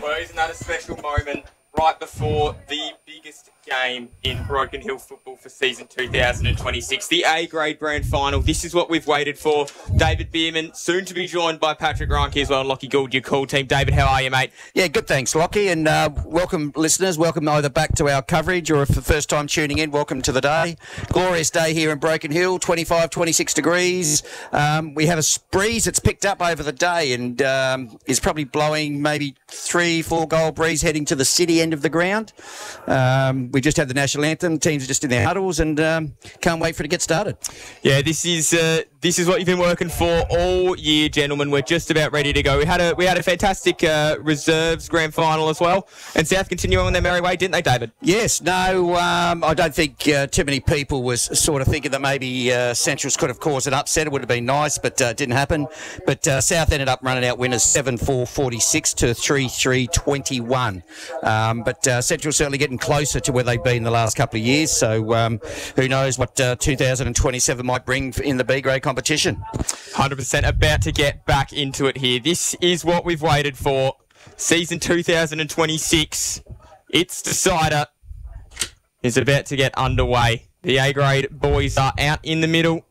Well, isn't that a special moment right before the biggest game in Broken Hill football for season 2026, the A-grade grand final? This is what we've waited for. David Bierman, soon to be joined by Patrick Reinke as well, and Lockie Gould, your call team. David, how are you, mate? Yeah, good, thanks, Lockie, and welcome, listeners. Welcome either back to our coverage or if the first time tuning in, welcome to the day. Glorious day here in Broken Hill, 25, 26 degrees. We have a breeze that's picked up over the day and is probably blowing maybe 3-4 goal breeze heading to the city end of the ground. We just had the national anthem. Teams are just in their huddles and can't wait for it to get started. Yeah, this is what you've been working for all year, gentlemen. We're just about ready to go. We had a fantastic reserves grand final as well, and South continuing on their merry way, didn't they, David? Yes. No, I don't think too many people was sort of thinking that maybe Centrals could have caused an upset. It would have been nice, but didn't happen. But South ended up running out winners 7-4-46 to 3-3-21. But Central certainly getting closer to where they've been the last couple of years. So who knows what 2027 might bring in the B-grade competition. 100% about to get back into it here. This is what we've waited for. Season 2026. Its decider is about to get underway. The A-grade boys are out in the middle.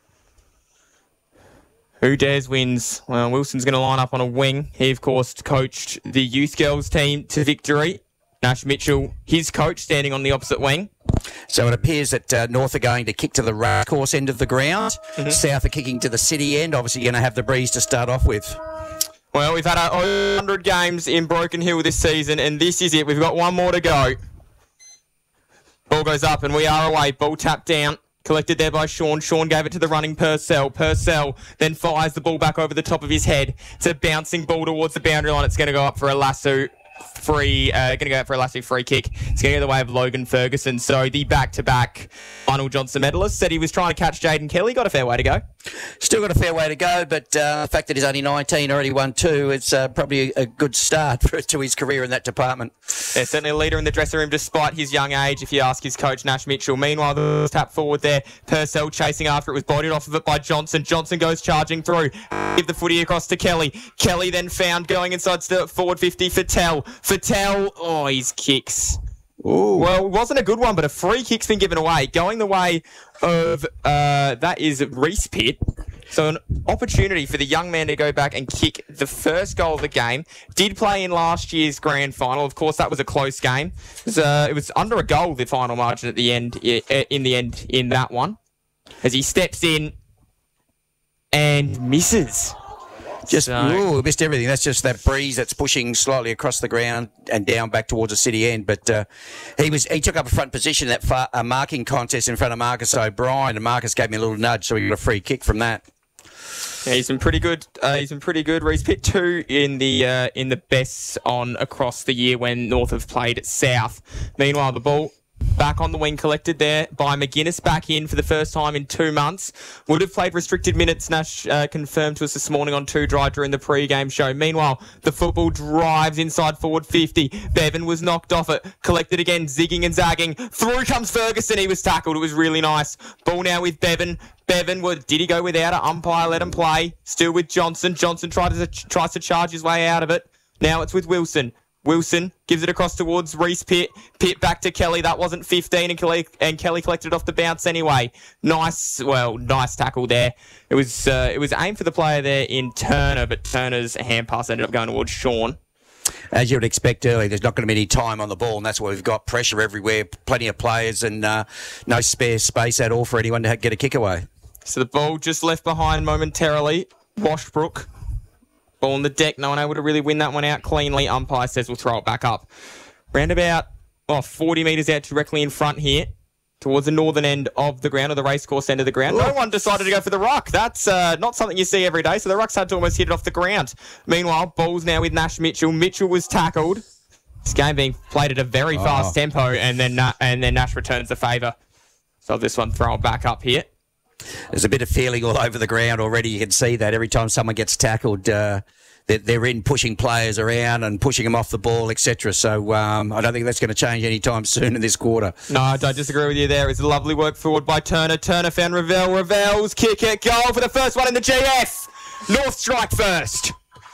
Who dares wins? Well, Wilson's going to line up on a wing. He, of course, coached the youth girls team to victory. Nash Mitchell, his coach, standing on the opposite wing. So it appears that North are going to kick to the racecourse end of the ground. Mm-hmm. South are kicking to the city end. Obviously going to have the breeze to start off with. Well, we've had 100 games in Broken Hill this season, and this is it. We've got one more to go. Ball goes up, and we are away. Ball tapped down. Collected there by Sean. Sean gave it to the running Purcell. Purcell then fires the ball back over the top of his head. It's a bouncing ball towards the boundary line. It's going to go up for a lasso free. Going to go out for a lasso free kick. It's going to go the way of Logan Ferguson. So the back-to-back Arnold Johnson medalist said he was trying to catch Jaden Kelly. Got a fair way to go. Still got a fair way to go, but the fact that he's only 19, already won 2, it's probably a good start to his career in that department. Yeah, certainly a leader in the dressing room despite his young age, if you ask his coach, Nash Mitchell. Meanwhile, the tap forward there. Purcell chasing after it, was bodied off of it by Johnson. Johnson goes charging through. Give the footy across to Kelly. Kelly then found going inside forward 50 for Tell. Oh, his kicks. Ooh. Well, it wasn't a good one, but a free kick's been given away. Going the way of, that is Reese Pitt. So an opportunity for the young man to go back and kick the first goal of the game. Did play in last year's grand final. Of course, that was a close game. It was under a goal, the final margin at the end, in that one. As he steps in and misses. Missed everything. That's just that breeze that's pushing slightly across the ground and down back towards the city end. But he took up a front position in that marking contest in front of Marcus O'Brien, and Marcus gave me a little nudge, so he got a free kick from that. Yeah, he's been pretty good. Reese Pitt 2 in the best on across the year when North have played at South. Meanwhile, the ball back on the wing, collected there by McGuinness, back in for the first time in 2 months. Would have played restricted minutes, Nash confirmed to us this morning on 2 Dry during the pre-game show. Meanwhile, the football drives inside forward 50. Bevan was knocked off it, collected again, zigging and zagging. Through comes Ferguson, he was tackled. It was really nice. Ball now with Bevan. Bevan, did he go without it? Umpire let him play. Still with Johnson. Johnson tries to charge his way out of it. Now it's with Wilson. Wilson gives it across towards Reese Pitt. Pitt back to Kelly. That wasn't 15, and Kelly collected it off the bounce anyway. Nice tackle there. It was aimed for the player there in Turner, but Turner's hand pass ended up going towards Sean. As you would expect early, there's not going to be any time on the ball, and that's why we've got pressure everywhere, plenty of players, and no spare space at all for anyone to get a kick away. So the ball just left behind momentarily. Washbrook. Ball on the deck, no one able to really win that one out cleanly. Umpire says we'll throw it back up. Round about 40 metres out directly in front here, towards the northern end of the ground, or the racecourse end of the ground. No one decided to go for the ruck. That's not something you see every day, so the ruck's had to almost hit it off the ground. Meanwhile, ball's now with Nash Mitchell. Mitchell was tackled. This game being played at a very fast tempo, and then Nash returns the favour. So this one throw it back up here. There's a bit of feeling all over the ground already. You can see that every time someone gets tackled, they're in pushing players around and pushing them off the ball, etc. So I don't think that's going to change anytime soon in this quarter. No, I don't disagree with you there. It's a lovely work forward by Turner. Turner found Ravel. Ravel's kick at goal for the first one in the GF. North strike first.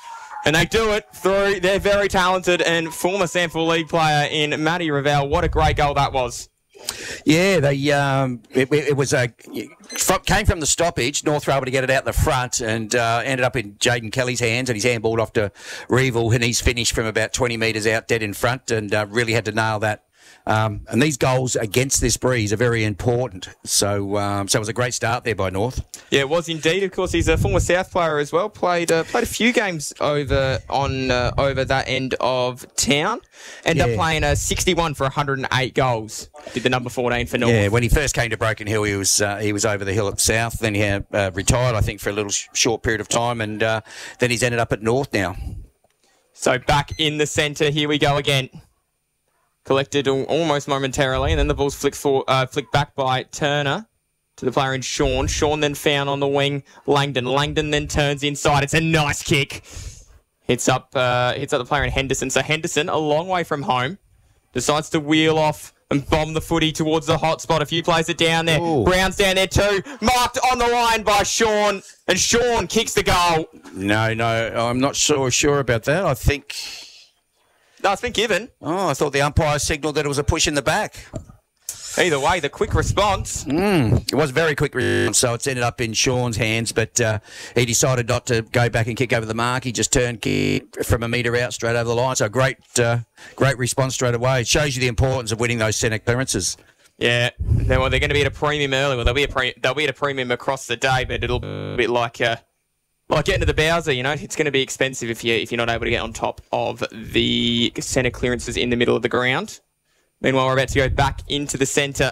And they do it through their very talented and former Sample League player in Matty Ravel. What a great goal that was. Yeah, they it was came from the stoppage. North were able to get it out the front and ended up in Jaden Kelly's hands, and he's handballed off to Revel, and he's finished from about 20 metres out dead in front, and really had to nail that. And these goals against this breeze are very important. So it was a great start there by North. Yeah, it was indeed. Of course, he's a former South player as well. Played a few games over that end of town. Ended up playing a 61 for 108 goals. Did the number 14 for North. Yeah, when he first came to Broken Hill, he was over the hill at South. Then he retired, I think, for a little short period of time, and then he's ended up at North now. So back in the centre, here we go again. Collected almost momentarily, and then the ball's flicked back by Turner to the player in Sean. Sean then found on the wing Langdon. Langdon then turns inside. It's a nice kick. Hits up the player in Henderson. So Henderson, a long way from home, decides to wheel off and bomb the footy towards the hot spot. A few players are down there. Ooh. Brown's down there too. Marked on the line by Sean, and Sean kicks the goal. No, I'm not sure about that. I think... No, it's been given. Oh, I thought the umpire signalled that it was a push in the back. Either way, the quick response. It was a very quick response, so it's ended up in Sean's hands, but he decided not to go back and kick over the mark. He just turned from a metre out straight over the line. So great response straight away. It shows you the importance of winning those centre clearances. Yeah, they're going to be at a premium early. Well, they'll be at a premium across the day, but it'll be a bit like getting to the Bowser, you know, it's going to be expensive if you're not able to get on top of the centre clearances in the middle of the ground. Meanwhile, we're about to go back into the centre.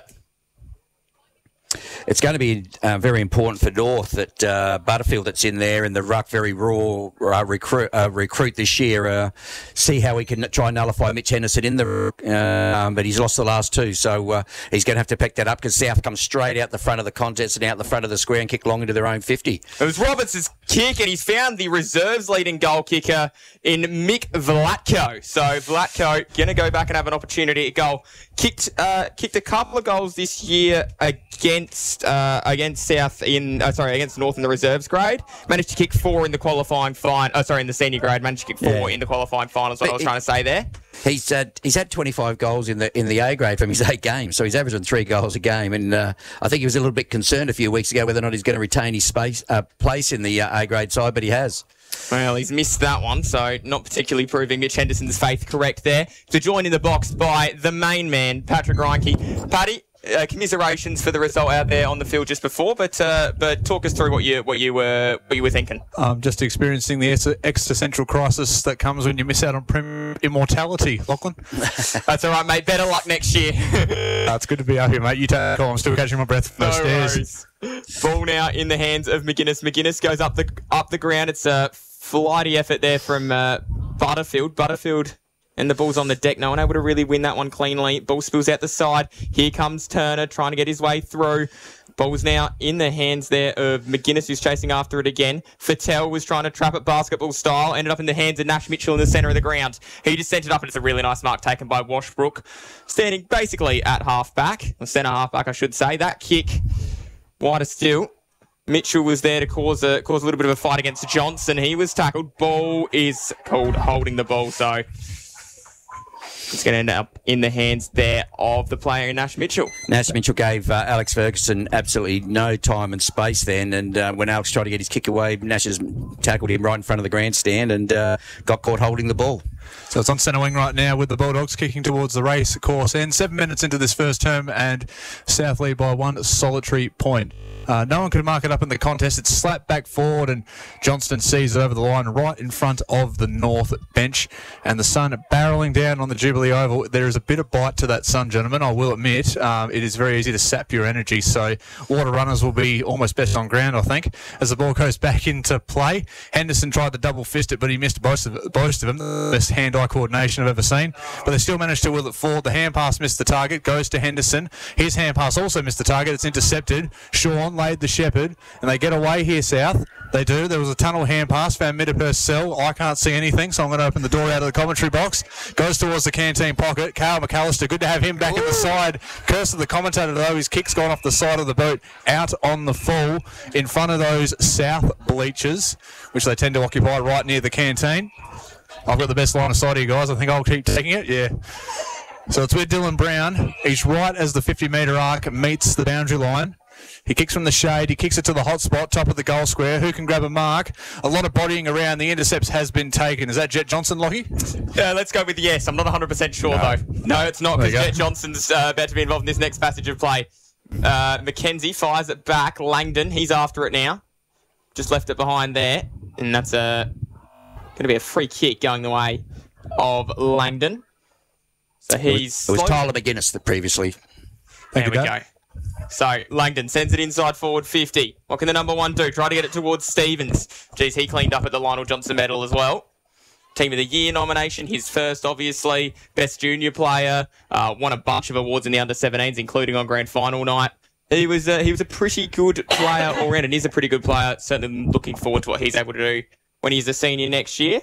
It's going to be very important for North that Butterfield that's in there and the ruck very raw recruit this year. See how he can try and nullify Mitch Henderson in the but he's lost the last two, so he's going to have to pick that up because South comes straight out the front of the contest and out the front of the square and kick long into their own 50. It was Roberts' kick, and he's found the reserves leading goal kicker in Mick Vlatko. So Vlatko going to go back and have an opportunity at goal. Kicked a couple of goals this year against South against North in the reserves grade. Managed to kick 4 in the qualifying in the senior grade. Managed to kick 4 in the qualifying finals. What I was trying to say there. He's had 25 goals in the A grade from his 8 games, so he's averaging 3 goals a game. And I think he was a little bit concerned a few weeks ago whether or not he's going to retain his place in the A grade side, but he has. Well, he's missed that one, so not particularly proving Mitch Henderson's faith correct there. To join in the box by the main man, Patrick Reinke. Paddy, commiserations for the result out there on the field just before, but talk us through what you were thinking. Just experiencing the existential crisis that comes when you miss out on immortality, Lachlan. That's all right, mate. Better luck next year. It's good to be up here, mate. You take a call. I'm still catching my breath from those stairs. Ball now in the hands of McGuinness. McGuinness goes up the ground. It's a flighty effort there from Butterfield. Butterfield. And the ball's on the deck. No one able to really win that one cleanly. Ball spills out the side. Here comes Turner trying to get his way through. Ball's now in the hands there of McGuinness, who's chasing after it again. Fattel was trying to trap it basketball style. Ended up in the hands of Nash Mitchell in the centre of the ground. He just sent it up, and it's a really nice mark taken by Washbrook. Standing basically at half-back. Or centre half-back, I should say. That kick, wider still. Mitchell was there to cause a little bit of a fight against Johnson. He was tackled. Ball is called holding the ball, so... it's going to end up in the hands there of the player, Nash Mitchell. Nash Mitchell gave Alex Ferguson absolutely no time and space then, and when Alex tried to get his kick away, Nash has tackled him right in front of the grandstand and got caught holding the ball. So it's on centre wing right now with the Bulldogs kicking towards the race course end. 7 minutes into this first term and South lead by 1 solitary point. No one could mark it up in the contest. It's slapped back forward and Johnston sees it over the line right in front of the North bench. And the sun barrelling down on the Jubilee Oval. There is a bit of bite to that sun, gentlemen, I will admit. It is very easy to sap your energy. So water runners will be almost best on ground, I think, as the ball goes back into play. Henderson tried to double fist it, but he missed both of them. The best hand-eye coordination I've ever seen. But they still managed to will it forward. The hand pass missed the target, goes to Henderson. His hand pass also missed the target. It's intercepted. Sean laid the shepherd, and they get away here, South. They do. There was a tunnel hand pass, found mid of Purcell. I can't see anything, so I'm going to open the door out of the commentary box. Goes towards the canteen pocket. Carl McAllister, good to have him back at the side. Curse of the commentator, though. His kick's gone off the side of the boot, out on the full, in front of those south bleachers, which they tend to occupy right near the canteen. I've got the best line of sight here, guys. I think I'll keep taking it. Yeah. So it's with Dylan Brown. He's right as the 50-metre arc meets the boundary line. He kicks from the shade. He kicks it to the hot spot, top of the goal square. Who can grab a mark? A lot of bodying around. The intercepts has been taken. Is that Jet Johnson, Lockie? Let's go with yes. I'm not 100% sure, though. No, it's not, because Jet Johnson's about to be involved in this next passage of play. McKenzie fires it back. Langdon, he's after it now. Just left it behind there. And that's going to be a free kick going the way of Langdon. So he's... It was Tyler McGuinness that previously. There we go. So Langdon sends it inside forward 50. What can the number one do? Try to get it towards Stevens. Geez, he cleaned up at the Lionel Johnson medal as well. Team of the Year nomination, his first, obviously. Best junior player. Won a bunch of awards in the under-17s, including on grand final night. He was a pretty good player all round, and is a pretty good player. Certainly looking forward to what he's able to do when he's a senior next year.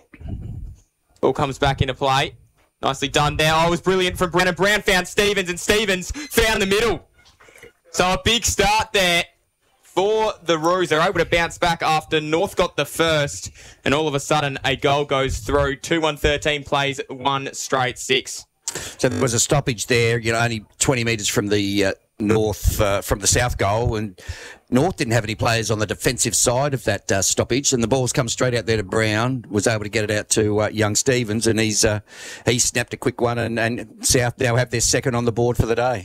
Ball comes back into play. Nicely done there. Oh, it was brilliant from Brennan. Brown found Stevens, and Stevens found the middle. So a big start there for the Roos. They're able to bounce back after North got the first, and all of a sudden a goal goes through. 2-1-13 plays 1 straight 6. So there was a stoppage there, only 20 metres from the from the south goal, and North didn't have any players on the defensive side of that stoppage, and the ball's come straight out there to Brown, was able to get it out to young Stevens, and he snapped a quick one, and South now have their second on the board for the day.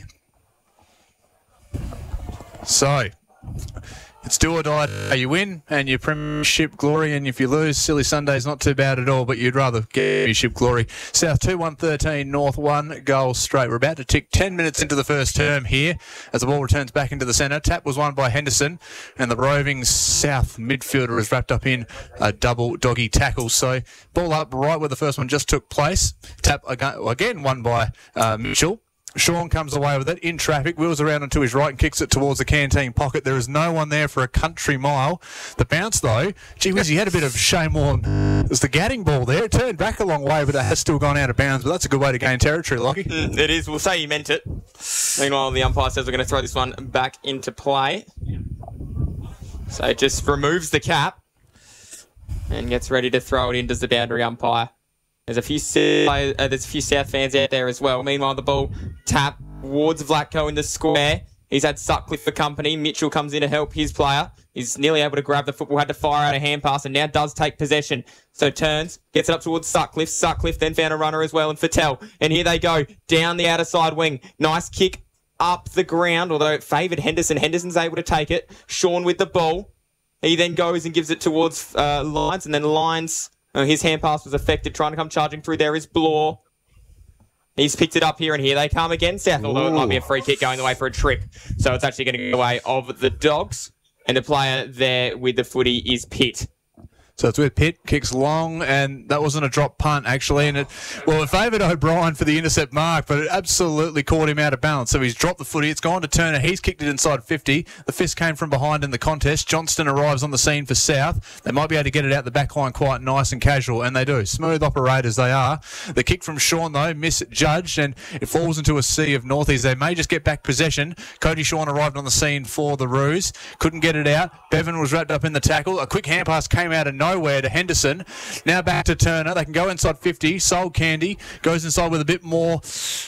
So, it's do or die. You win and your premiership glory, and if you lose, Silly Sunday's not too bad at all, but you'd rather get premiership glory. South 2-1-13, North 1 goal straight. We're about to tick 10 minutes into the first term here as the ball returns back into the centre. Tap was won by Henderson, and the roving South midfielder is wrapped up in a double doggy tackle. So, ball up right where the first one just took place. Tap again won by Mitchell. Sean comes away with it in traffic, wheels around onto his right and kicks it towards the canteen pocket. There is no one there for a country mile. The bounce, though, gee whiz, he had a bit of shame on. There's the Gadding ball there. It turned back a long way, but it has still gone out of bounds. But that's a good way to gain territory, Lockie. It is. We'll say he meant it. Meanwhile, the umpire says we're going to throw this one back into play. So it just removes the cap and gets ready to throw it in, does the boundary umpire. There's a few South fans out there as well. Meanwhile, the ball tap towards Vlatko in the square. He's had Sutcliffe for company. Mitchell comes in to help his player. He's nearly able to grab the football, had to fire out a hand pass, and now does take possession. So turns, gets it up towards Sutcliffe. Sutcliffe then found a runner as well in Fattel. And here they go, down the outer side wing. Nice kick up the ground, although it favoured Henderson. Henderson's able to take it. Sean with the ball. He then goes and gives it towards Lyons, and then Lyons... his hand pass was affected. Trying to come charging through there is Blore. He's picked it up here, and here they come again, South, although it might be a free kick going the way for a trip. So it's actually going to go the way of the Dogs. And the player there with the footy is Pitt. So it's with Pitt, kicks long, and that wasn't a drop punt, actually. And it favoured O'Brien for the intercept mark, but it absolutely caught him out of balance. So he's dropped the footy. It's gone to Turner. He's kicked it inside 50. The fist came from behind in the contest. Johnston arrives on the scene for South. They might be able to get it out the back line quite nice and casual, and they do. Smooth operators they are. The kick from Sean, though, misjudged, and it falls into a sea of Northies. They may just get back possession. Cody Sean arrived on the scene for the Roos. Couldn't get it out. Bevan was wrapped up in the tackle. A quick hand pass came out of nowhere to Henderson. Now back to Turner. They can go inside 50. Soul Candy goes inside with a bit more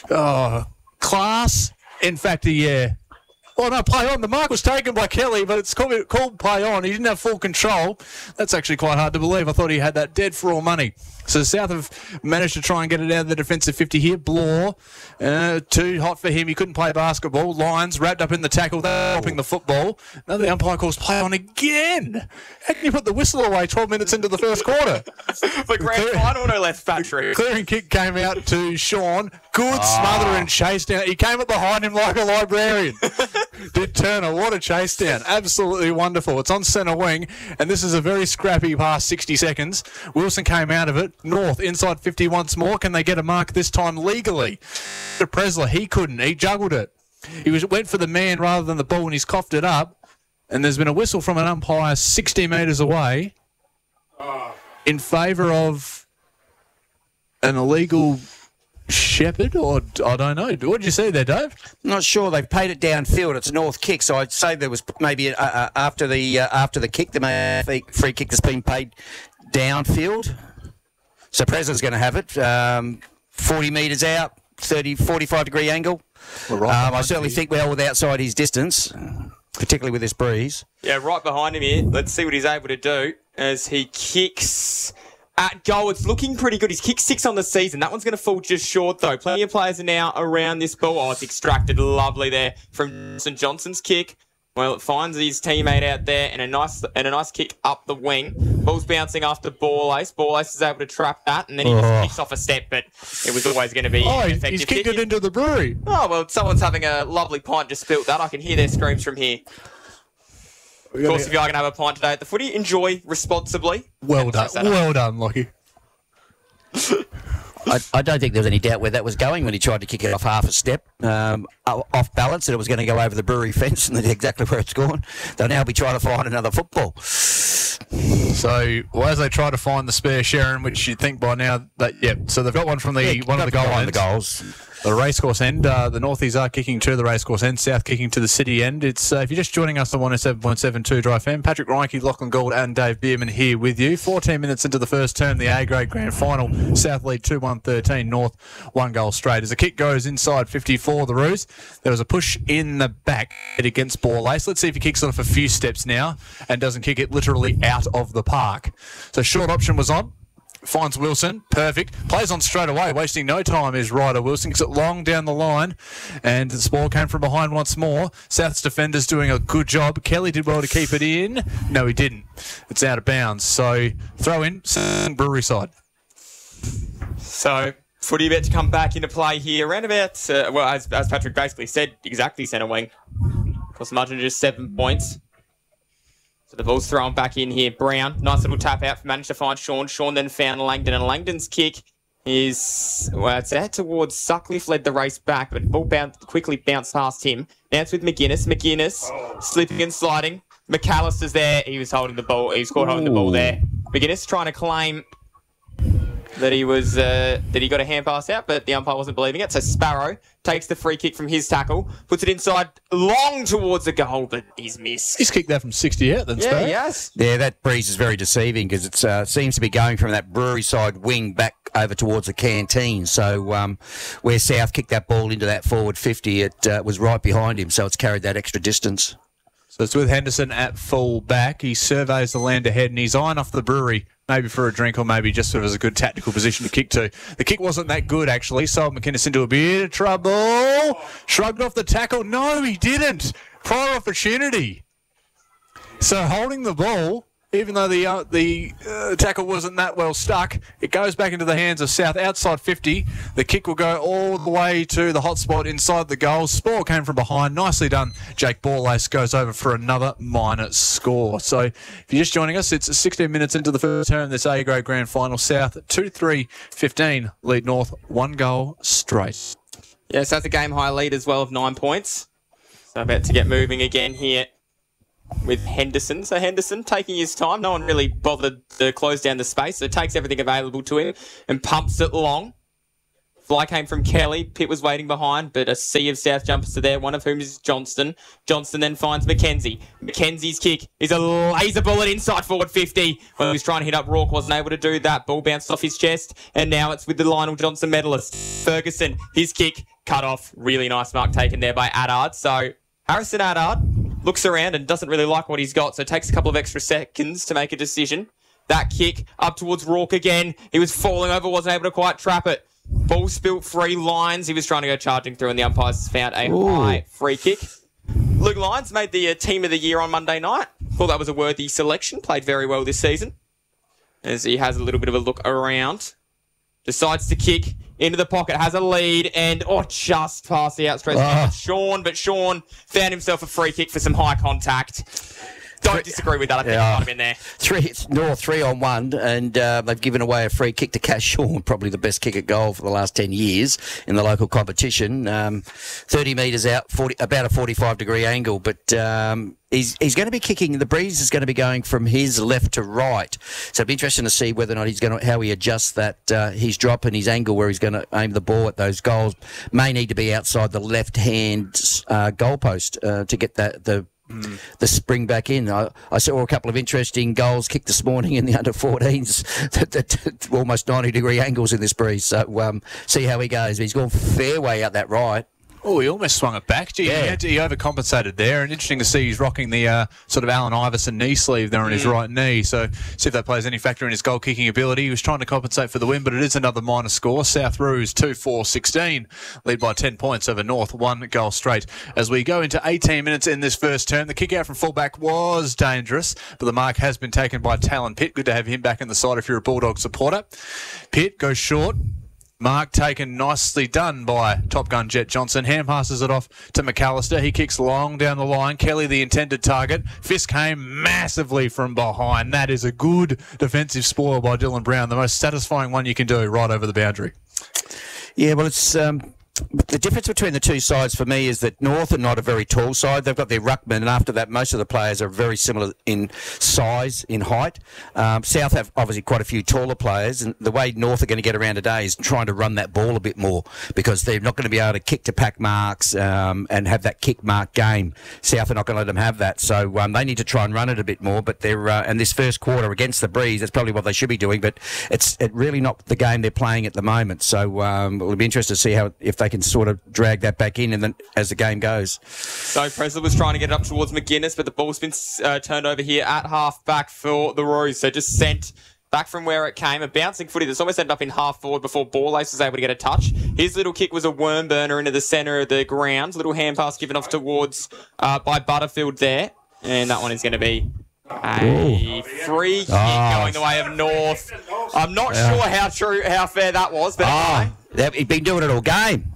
class. In fact, Oh, no, play on. The mark was taken by Kelly, but it's called play on. He didn't have full control. That's actually quite hard to believe. I thought he had that dead for all money. So South have managed to try and get it out of the defensive 50 here. Blore, too hot for him. He couldn't play basketball. Lyons wrapped up in the tackle, dropping the football. Now the umpire calls play on again. How can you put the whistle away 12 minutes into the first quarter? For grand final, no less, Patrick. Clearing kick came out to Sean. Good smother and chase down. He came up behind him like a librarian. Did Turner. What a chase down. Absolutely wonderful. It's on centre wing, and this is a very scrappy past 60 seconds. Wilson came out of it. North inside 50 once more. Can they get a mark this time legally? Presler, he couldn't. He juggled it. He went for the man rather than the ball, and he's coughed it up. And there's been a whistle from an umpire 60 metres away in favour of an illegal shepherd, or I don't know. What did you see there, Dave? Not sure. They've paid it downfield. It's a North kick, so I'd say there was maybe after the kick, there may be a free kick that's been paid downfield. So Presler's going to have it. 40 metres out, 45-degree angle. I certainly think well with outside his distance, particularly with this breeze. Yeah, right behind him here. Let's see what he's able to do as he kicks at goal. It's looking pretty good. He's kicked 6 on the season. That one's going to fall just short, though. Plenty of players are now around this ball. Oh, it's extracted lovely there from St. Johnson's kick. Well, it finds his teammate out there and a nice kick up the wing. Ball's bouncing after Ball Ace. Ball Ace is able to trap that, and then he just kicks off a step, but it was always going to be an effective he's kicked kick. it into the brewery. Oh, well, someone's having a lovely pint, just spilt that. I can hear their screams from here. Of course, if you are going to have a pint today at the footy, enjoy responsibly. Well done, Lockie. I don't think there was any doubt where that was going when he tried to kick it off half a step, off balance, and it was going to go over the brewery fence, and that's exactly where it's gone. They'll now be trying to find another football. So, as they try to find the spare Sharon, which you'd think by now so they've got one from one of the goal ends. The racecourse end. The Northies are kicking to the racecourse end. South kicking to the city end. It's if you're just joining us on 107.72 Dry FM, Patrick Reinke, Lachlan Gould and Dave Bierman here with you. 14 minutes into the first term, the A-grade grand final. South lead 2-1-13. North 1 goal straight. As the kick goes inside 54, the Roos. There was a push in the back against Ball Ace. Let's see if he kicks it off a few steps now and doesn't kick it literally out of the park. So short option was on. Finds Wilson, perfect. Plays on straight away, wasting no time is Ryder Wilson. Gets it long down the line, and the ball came from behind once more. South's defenders doing a good job. Kelly did well to keep it in. No, he didn't. It's out of bounds. So throw in, Brewery side. So footy about to come back into play here. Around about, as Patrick basically said, exactly centre wing. Of course, margin just 7 points. So the ball's thrown back in here. Brown, nice little tap out, managed to find Sean. Sean then found Langdon, and Langdon's kick is, it's out towards Sutcliffe, led the race back, but the ball quickly bounced past him. Now it's with McGuinness. McGuinness slipping and sliding. McAllister's there. He was holding the ball. He was caught holding the ball there. McGuinness trying to claim that he got a hand pass out, but the umpire wasn't believing it. So Sparrow takes the free kick from his tackle, puts it inside long towards the goal, but he's missed. He's kicked that from 60 out then, Sparrow. Yes. Yeah, that breeze is very deceiving because it seems to be going from that brewery side wing back over towards the canteen. So where South kicked that ball into that forward 50, it was right behind him, so it's carried that extra distance. So it's with Henderson at full back. He surveys the land ahead and he's eyeing off the brewery, maybe for a drink or maybe just sort of as a good tactical position to kick to. The kick wasn't that good, actually. Sold McInnes into a bit of trouble. Shrugged off the tackle. No, he didn't. Prior opportunity. So holding the ball, even though the tackle wasn't that well stuck, it goes back into the hands of South outside 50. The kick will go all the way to the hot spot inside the goal. Spore came from behind. Nicely done. Jake Borlace goes over for another minor score. So if you're just joining us, it's 16 minutes into the first term. This A-grade grand final. South 2-3-15 lead North 1 goal straight. Yeah, so that's a game high lead as well of 9 points. So about to get moving again here with Henderson. So Henderson taking his time. No one really bothered to close down the space. So takes everything available to him and pumps it long. Fly came from Kelly. Pitt was waiting behind, but a sea of South jumpers are there, one of whom is Johnston. Johnston then finds McKenzie. McKenzie's kick is a laser bullet inside forward 50. When he was trying to hit up Rourke, wasn't able to do that. Ball bounced off his chest, and now it's with the Lionel Johnson medalist. Ferguson, his kick cut off. Really nice mark taken there by Addard. So Harrison Addard looks around and doesn't really like what he's got, so it takes a couple of extra seconds to make a decision. That kick up towards Rourke again. He was falling over, wasn't able to quite trap it. Ball spilt 3 Lyons. He was trying to go charging through, and the umpires found a high free kick. Luke Lyons made the team of the year on Monday night. Thought that was a worthy selection. Played very well this season. As he has a little bit of a look around. Decides to kick into the pocket, has a lead, and just past the outstretched hand. But Sean found himself a free kick for some high contact. Don't disagree with that. I think it might have been there. North 3-on-1, and they've given away a free kick to Cash Shawn, probably the best kick at goal for the last 10 years in the local competition. 30 metres out, about a 45-degree angle, but he's going to be kicking. The breeze is going to be going from his left to right, so it'll be interesting to see whether or not how he adjusts that his drop and his angle where he's going to aim the ball at those goals. May need to be outside the left-hand goalpost to get the spring back in. I saw a couple of interesting goals kicked this morning in the under-14s, almost 90-degree angles in this breeze. So see how he goes. He's gone fair way out that right. Oh, he almost swung it back. Gee, he overcompensated there. And interesting to see he's rocking the sort of Allen Iverson knee sleeve there on his right knee. So see if that plays any factor in his goal-kicking ability. He was trying to compensate for the win, but it is another minor score. South Roos 2-4-16, lead by 10 points over North, 1 goal straight. As we go into 18 minutes in this first term, the kick out from fullback was dangerous, but the mark has been taken by Talon Pitt. Good to have him back in the side if you're a Bulldog supporter. Pitt goes short. Mark taken, nicely done by Top Gun Jet Johnson. Hand passes it off to McAllister. He kicks long down the line. Kelly, the intended target. Fisk came massively from behind. That is a good defensive spoil by Dylan Brown. The most satisfying one you can do right over the boundary. Yeah, well, it's the difference between the two sides for me is that North are not a very tall side. They've got their ruckman, and after that, most of the players are very similar in size, in height. South have obviously quite a few taller players, and the way North are going to get around today is trying to run that ball a bit more because they're not going to be able to kick to pack marks and have that kick mark game. South are not going to let them have that, so they need to try and run it a bit more. But they're and this first quarter against the Breeze, that's probably what they should be doing. But it's really not the game they're playing at the moment. So it'll be interesting to see if they can sort of drag that back in and then as the game goes. So Presley was trying to get it up towards McGuinness, but the ball's been turned over here at half back for the Roos. So just sent back from where it came, a bouncing footy that's almost ended up in half forward before Ball-Ace was able to get a touch. His little kick was a worm burner into the centre of the ground. Little hand pass given off towards by Butterfield there. And that one is going to be a free kick going the way of North. I'm not sure how fair that was, but he's been doing it all game.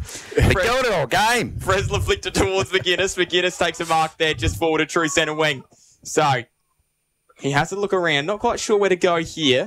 Fresler flicked it towards McGuinness. McGuinness takes a mark there just forward a true centre wing. So he has to look around. Not quite sure where to go here.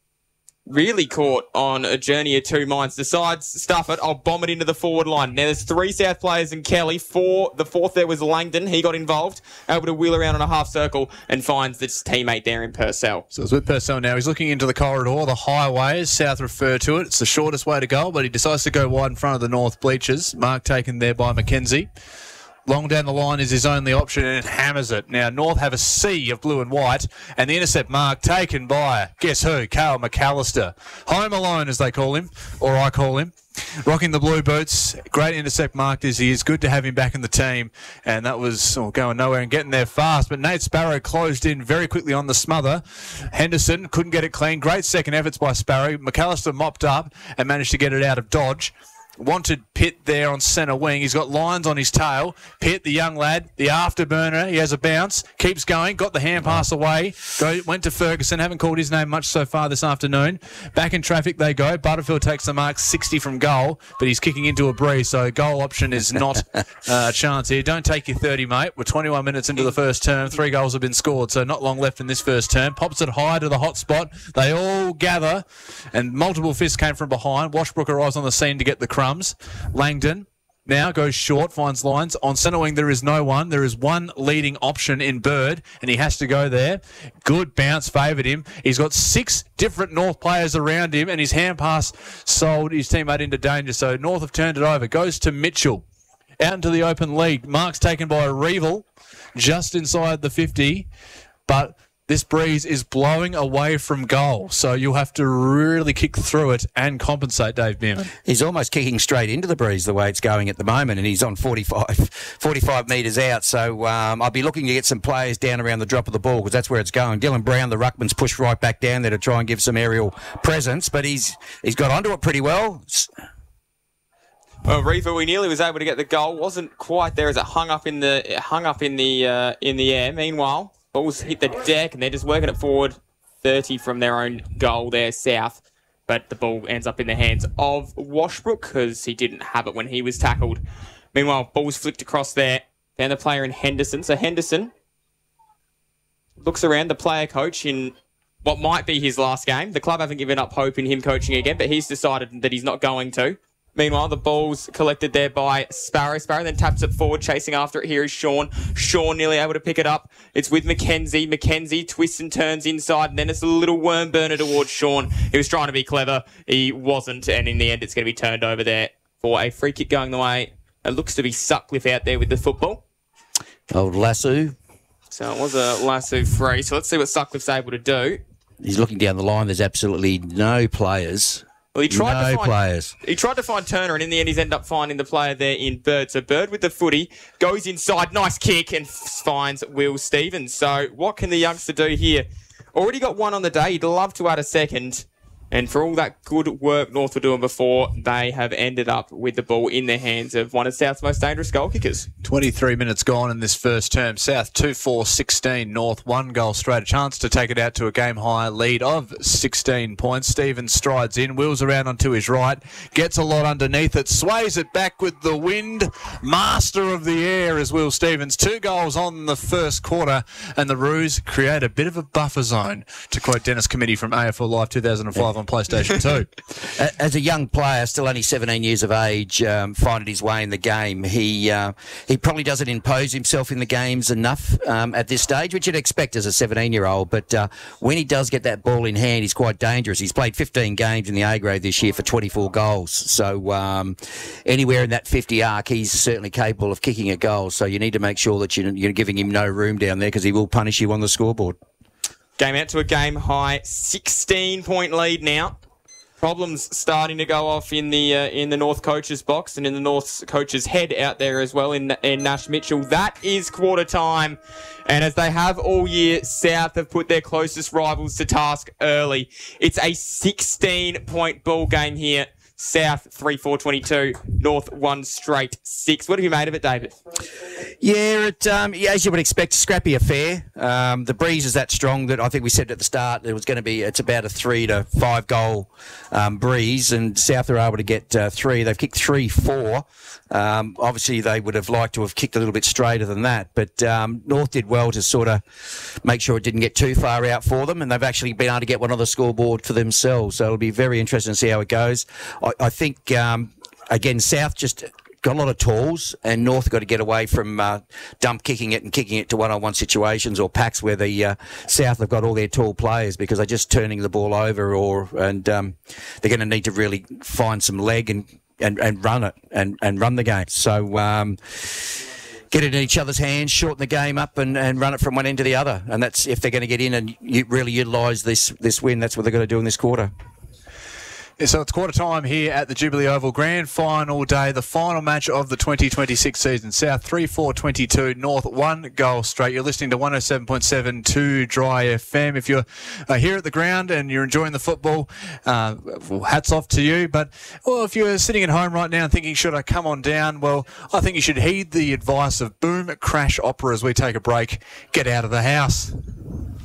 Really caught on a journey of two minds. Decides, stuff it, I'll bomb it into the forward line. Now there's 3 South players and Kelly. The fourth there was Langdon. He got involved. Able to wheel around on a half circle and finds his teammate there in Purcell. So it's with Purcell now. He's looking into the corridor, the highway, as South refer to it. It's the shortest way to go, but he decides to go wide in front of the North bleachers. Mark taken there by McKenzie. Long down the line is his only option and hammers it. Now, North have a sea of blue and white, and the intercept mark taken by, guess who? Kyle McAllister. Home alone, as they call him, or I call him. Rocking the blue boots. Great intercept marked as he is. Good to have him back in the team. And that was going nowhere and getting there fast. But Nate Sparrow closed in very quickly on the smother. Henderson couldn't get it clean. Great second efforts by Sparrow. McAllister mopped up and managed to get it out of dodge. Wanted Pitt there on centre wing. He's got lines on his tail. Pitt, the young lad, the afterburner. He has a bounce. Keeps going. Got the hand pass away. Went to Ferguson. Haven't called his name much so far this afternoon. Back in traffic they go. Butterfield takes the mark 60 from goal, but he's kicking into a breeze, so goal option is not a chance here. Don't take your 30, mate. We're 21 minutes into the first term. 3 goals have been scored, so not long left in this first term. Pops it high to the hot spot. They all gather, and multiple fists came from behind. Washbrook arrives on the scene to get the crumbs. Langdon now goes short, finds lines. On centre wing, there is no one. There is one leading option in Bird, and he has to go there. Good bounce, favoured him. He's got 6 different North players around him, and his hand pass sold his teammate into danger. So North have turned it over. Goes to Mitchell. Out into the open league. Mark's taken by Revel just inside the 50, but this breeze is blowing away from goal, so you'll have to really kick through it and compensate, Dave Bierman. He's almost kicking straight into the breeze the way it's going at the moment, and he's on 45 metres out. So I'll be looking to get some players down around the drop of the ball because that's where it's going. Dylan Brown, the ruckman's pushed right back down there to try and give some aerial presence, but he's got onto it pretty well. Well, Reeva, we nearly was able to get the goal. Wasn't quite there as it hung up in the air. Meanwhile, balls hit the deck and they're just working it forward. 30 from their own goal there, South. But the ball ends up in the hands of Washbrook because he didn't have it when he was tackled. Meanwhile, ball's flicked across there. Found the player in Henderson. So Henderson looks around the player coach in what might be his last game. The club haven't given up hope in him coaching again, but he's decided that he's not going to. Meanwhile, the ball's collected there by Sparrow. Sparrow then taps it forward, chasing after it. Here is Sean. Sean nearly able to pick it up. It's with Mackenzie. Mackenzie twists and turns inside, and then it's a little worm burner towards Sean. He was trying to be clever. He wasn't, and in the end, it's going to be turned over there for a free kick going the way. It looks to be Sutcliffe out there with the football. Old Lasso. So it was a Lasso free. So let's see what Sutcliffe's able to do. He's looking down the line. There's absolutely no players. Well, he tried players. He tried to find Turner, and in the end, he's ended up finding the player there in Bird. So Bird with the footy goes inside, nice kick, and finds Will Stevens. So what can the youngster do here? Already got one on the day. He'd love to add a second. And for all that good work North were doing before, they have ended up with the ball in the hands of one of South's most dangerous goal kickers. 23 minutes gone in this first term. South 2-4-16. North 1 goal straight. A chance to take it out to a game-high lead of 16 points. Stevens strides in, wheels around onto his right, gets a lot underneath it, sways it back with the wind. Master of the air is Will Stevens. 2 goals on the first quarter, and the Roos create a bit of a buffer zone, to quote Dennis Committee from AFL Live 2005 on PlayStation 2. As a young player, still only 17 years of age, finding his way in the game, he probably doesn't impose himself in the games enough at this stage, which you'd expect as a 17-year-old. But when he does get that ball in hand, he's quite dangerous. He's played 15 games in the A grade this year for 24 goals. So anywhere in that 50 arc, he's certainly capable of kicking a goal. So you need to make sure that you're giving him no room down there, because he will punish you on the scoreboard. Game out to a game-high 16-point lead now. Problems starting to go off in the North coach's box and in the North coach's head out there as well in Nash Mitchell. That is quarter time. And as they have all year, South have put their closest rivals to task early. It's a 16-point ball game here. South 3-4-22, North 1 straight 6. What have you made of it, David? Yeah, as you would expect, a scrappy affair. The breeze is that strong that I think we said at the start it was going to be. It's about a 3 to 5 goal breeze, and South are able to get 3. They've kicked 3-4. Obviously, they would have liked to have kicked a little bit straighter than that, but North did well to sort of make sure it didn't get too far out for them, and they've actually been able to get one on the scoreboard for themselves. So it'll be very interesting to see how it goes. I think, again, South just got a lot of tools, and North got to get away from dump kicking it and kicking it to one-on-one situations or packs where the South have got all their tall players, because they're just turning the ball over, and they're going to need to really find some leg and run it and run the game. So get it in each other's hands, shorten the game up, and run it from one end to the other. And that's if they're going to get in and really utilise this win. That's what they're going to do in this quarter. Yeah, so it's quarter time here at the Jubilee Oval. Grand final day, the final match of the 2026 season. South 3-4-22, North 1 goal straight. You're listening to 107.7 to Dry FM. If you're here at the ground and you're enjoying the football, hats off to you. But if you're sitting at home right now and thinking, should I come on down? Well, I think you should heed the advice of Boom Crash Opera as we take a break. Get out of the house.